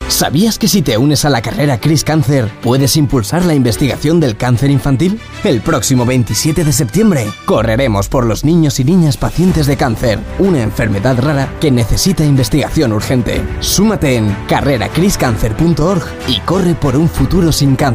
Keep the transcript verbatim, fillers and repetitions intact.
¿Sabías que si te unes a la carrera Cris Cáncer puedes impulsar la investigación del cáncer infantil? El próximo veintisiete de septiembre correremos por los niños y niñas pacientes de cáncer, una enfermedad rara que necesita investigación urgente. Súmate en carrera cris cáncer punto org y corre por un futuro sin cáncer.